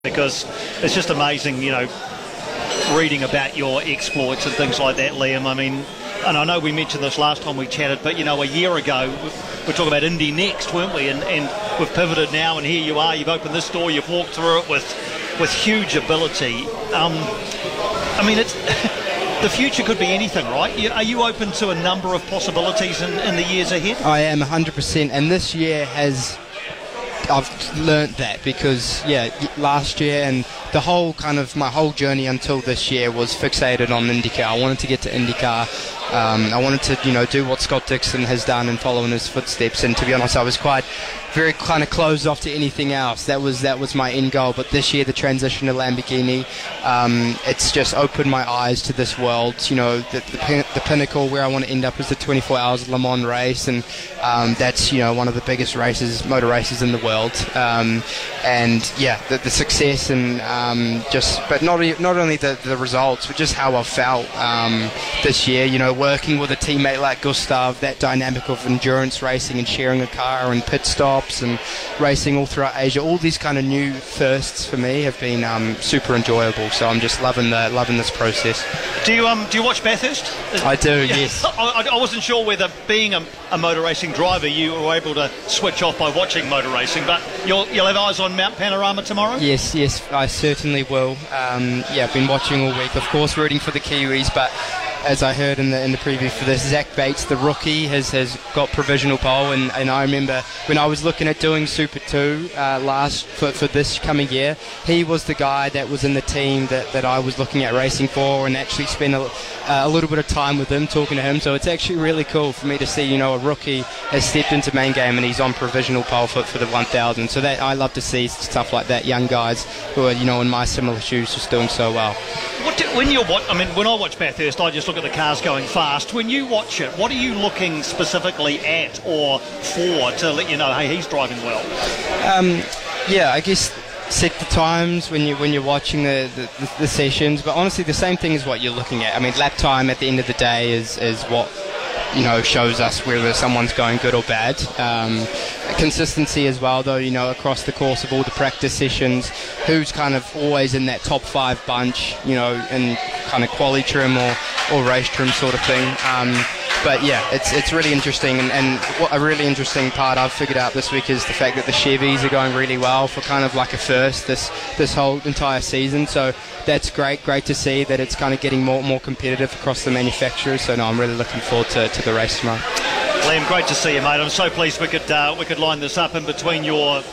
because it's just amazing, reading about your exploits and things like that, Liam. I mean, and I know we mentioned this last time we chatted, but, a year ago, we're talking about Indy Next, weren't we? And we've pivoted now, and here you are. You've opened this door, you've walked through it with huge ability. I mean, it's the future could be anything, right? Are you open to a number of possibilities in the years ahead? I am 100%, and this year I've learnt that because, last year and my whole journey until this year was fixated on IndyCar. I wanted to get to IndyCar. I wanted to, do what Scott Dixon has done and follow in his footsteps. And to be honest, I was very kind of closed off to anything else. That was my end goal. But this year, the transition to Lamborghini, it's just opened my eyes to this world. The pinnacle where I want to end up is the 24 Hours Le Mans race, and that's one of the biggest motor races in the world. The success and but not only the results, but just how I felt this year. Working with a teammate like Gustav, that dynamic of endurance racing and sharing a car and pit stops and racing all throughout Asia, all these kind of new firsts for me have been super enjoyable. So I'm just loving this process. Do you watch Bathurst? I do, yes. I wasn't sure whether being a motor racing driver you were able to switch off by watching motor racing, but you'll have eyes on Mount Panorama tomorrow? Yes, I certainly will. I've been watching all week, of course, rooting for the Kiwis, but as I heard in the preview for this, Zach Bates, the rookie, has got provisional pole, and I remember when I was looking at doing Super 2 for this coming year, he was the guy that was in the team that I was looking at racing for, and actually spent a little bit of time with him, talking to him. So it's actually really cool for me to see, a rookie has stepped into main game and he's on provisional pole for the 1000. So that I love to see stuff like that, young guys who are, in my similar shoes, just doing so well. When I watch Bathurst, I just look at the cars going fast. When you watch it, what are you looking specifically at or for to let you know, hey, he's driving well? I guess set the times when you're watching the sessions, but honestly the same thing is what you're looking at. I mean, lap time at the end of the day is what shows us whether someone's going good or bad. Consistency as well, though, across the course of all the practice sessions, who's kind of always in that top 5 bunch, in kind of quali trim or race trim sort of thing. But it's really interesting, and what a really interesting part I've figured out this week is the fact that the Chevys are going really well for kind of like a first this whole entire season. So that's great to see that it's kind of getting more competitive across the manufacturers. So no, I'm really looking forward to the race tomorrow. Liam, great to see you, mate. I'm so pleased we could line this up in between your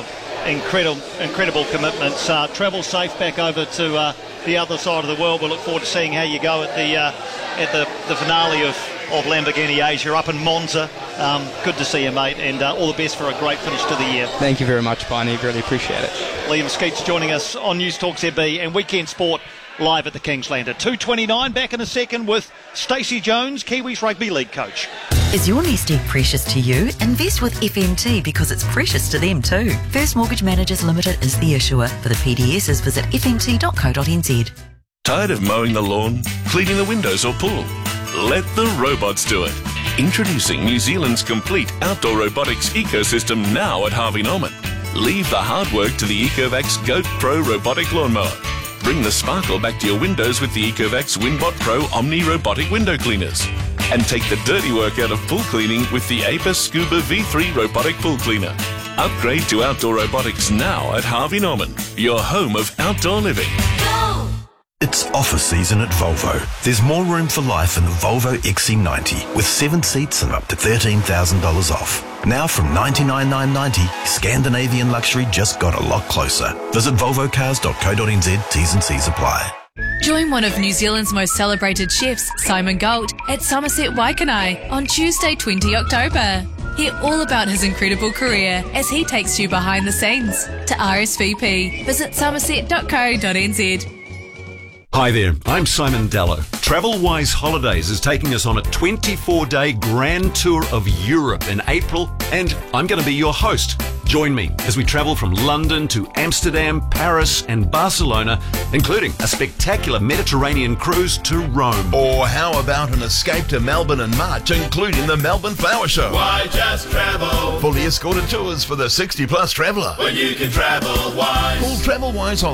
incredible commitments. Travel safe back over to the other side of the world. We'll look forward to seeing how you go at the finale of Lamborghini Asia up in Monza. Good to see you, mate, and all the best for a great finish to the year. Thank you very much, Barney. Really appreciate it. Liam Skeets joining us on News Talk ZB and Weekend Sport live at the Kingsland at 2:29. Back in a second with Stacey Jones, Kiwis Rugby League coach. Is your nest egg precious to you? Invest with FMT because it's precious to them too. First Mortgage Managers Limited is the issuer. For the PDSs, visit fmt.co.nz. Tired of mowing the lawn, cleaning the windows or pool? Let the robots do it. Introducing New Zealand's complete outdoor robotics ecosystem now at Harvey Norman. Leave the hard work to the Ecovacs Goat Pro robotic lawnmower. Bring the sparkle back to your windows with the Ecovacs Winbot Pro Omni robotic window cleaners. And take the dirty work out of pool cleaning with the Apis Scuba V3 robotic pool cleaner. Upgrade to outdoor robotics now at Harvey Norman, your home of outdoor living. It's offer season at Volvo. There's more room for life in the Volvo XC90 with 7 seats and up to $13,000 off. Now from $99,990, Scandinavian luxury just got a lot closer. Visit volvocars.co.nz, T's and C's apply. Join one of New Zealand's most celebrated chefs, Simon Gold, at Somerset Waikanae on Tuesday 20 October. Hear all about his incredible career as he takes you behind the scenes. To RSVP, visit somerset.co.nz. Hi there, I'm Simon Dallow. TravelWise Holidays is taking us on a 24-day grand tour of Europe in April, and I'm going to be your host. Join me as we travel from London to Amsterdam, Paris and Barcelona, including a spectacular Mediterranean cruise to Rome. Or how about an escape to Melbourne in March, including the Melbourne Flower Show? Why just travel? Fully escorted tours for the 60-plus traveller. When you can travel wise. Call Travel Wise